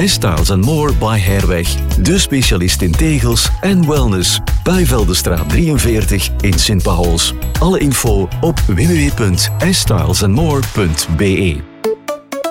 Styles More by Herweg. De specialist in tegels en wellness. Puiveldenstraat 43 in Sint Pauls. Alle info op www.stylesandmore.be.